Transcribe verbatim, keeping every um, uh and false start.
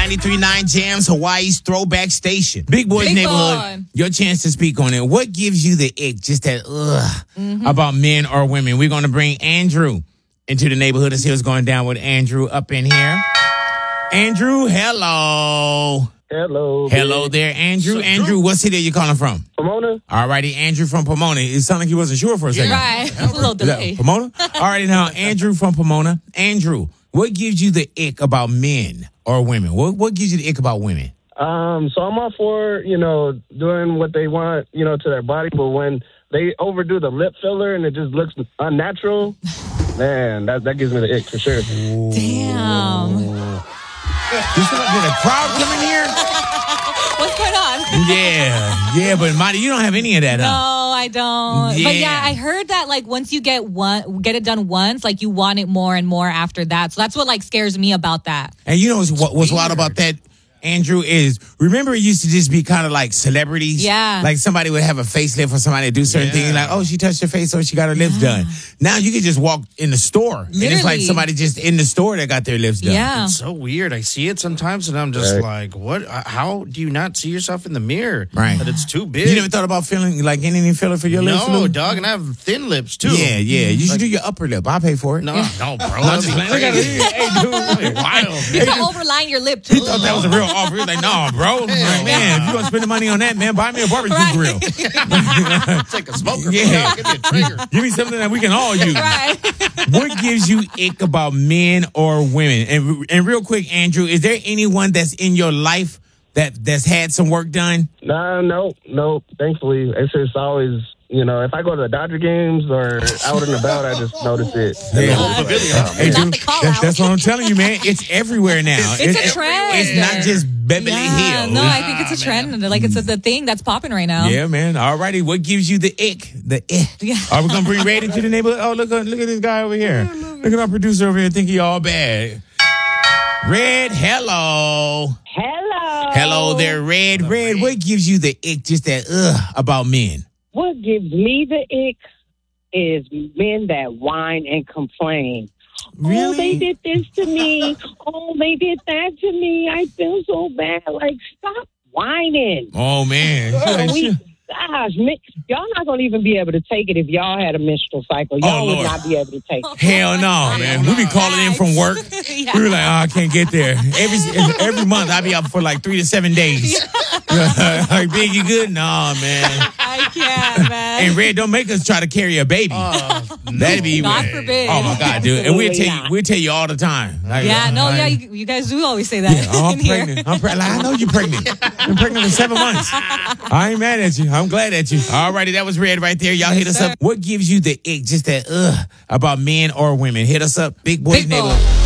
ninety-three point nine Jams, Hawaii's throwback station. Big Boy's Big Neighborhood. Boy. Your chance to speak on it. What gives you the ick, just that ugh, mm-hmm. about men or women? We're going to bring Andrew into the neighborhood and see what's going down with Andrew up in here. Andrew, hello. Hello. Hello there, Andrew. Andrew, what city are you calling from? Pomona. All righty, Andrew from Pomona. It sounded like he wasn't sure for a second. Right. A little delay. Pomona? All righty, now, Andrew from Pomona. Andrew, what gives you the ick about men or women? What What gives you the ick about women? Um, so I'm all for, you know, doing what they want, you know, to their body, but when they overdo the lip filler and it just looks unnatural, man, that that gives me the ick for sure. Damn. Did, did a crowd come in here? What's going on? Yeah, yeah, but Marty, you don't have any of that, No, huh? I don't. Yeah. But yeah, I heard that like once you get one, get it done once, like you want it more and more after that. So that's what like scares me about that. And you know what's, what, what's wild about that, Andrew, is remember it used to just be kind of like celebrities? Yeah. Like somebody would have a facelift or somebody do certain Yeah. things like, oh, she touched her face or she got her lips done. Now you can just walk in the store. And it's like Literally. somebody just in the store that got their lips done. Yeah. It's so weird. I see it sometimes, and I'm just Right. like, "What? How do you not see yourself in the mirror? Right. That it's too big." You never thought about feeling like getting any filler for your lips? no, Lou? dog, and I have thin lips too. Yeah, yeah. You should do your upper lip. I'll pay for it. No, no, bro. I'm That'd just be playing. Look at crazy. it. Hey, dude. That'd be wild. You man. can overline your lip He too. thought that was a real offer. He was like, no, bro. I'm like, man, if you're going to spend the money on that, man, buy me a barbecue Right. grill. Take a smoker. Yeah. Yeah. Give me a trigger. Give me something that we can all use. Right. What gives you ick about men or women? And and real quick, Andrew, is there anyone that's in your life that that's had some work done? No, no, no. Thankfully, it's just always, you know, if I go to the Dodger games or out and about, I just notice it. Yeah. Hey, Not dude, the call that's, out. that's what I'm telling you, man. It's everywhere now. It's a trend. It's not just Beverly Yeah, Hills. no, I think it's a trend. Like it's a, the thing that's popping right now. Yeah, man. All righty. What gives you the ick? The ick. Yeah. Are we gonna bring Red into the neighborhood? Oh, look, look at this guy over here. Look at our producer over here. Think he all bad. Red, hello. Hello. Hello there, Red. Red, what gives you the ick? Just that ugh about men. What gives me the ick is men that whine and complain. Oh, they did this to me. Oh, they did that to me. I feel so bad. Like, stop whining. Oh man. Girl, we, gosh, mi- y'all not going to even be able to take it if y'all had a menstrual cycle. Y'all Oh, would Lord. not be able to take it. Hell no, man. We be calling in from work. Yeah. We were like, oh, I can't get there. Every every month I be out for like three to seven days. Like, Big, you good? No, man. I can't, man. And Red, don't make us try to carry a baby. That'd be God forbid. Oh my God, dude. And we'll tell you, Absolutely we'll tell you all the time. Like, yeah, no, like, yeah, you, you guys do always say that. yeah, oh, I'm in here. pregnant. I'm pregnant. Like, I know you're pregnant. Been pregnant for seven months. I ain't mad at you. I'm glad at you. All righty, that was Red right there. Y'all hit us sir. up. What gives you the ick, just that ugh, about men or women? Hit us up. Big Boys Big Boy. Neighborhood.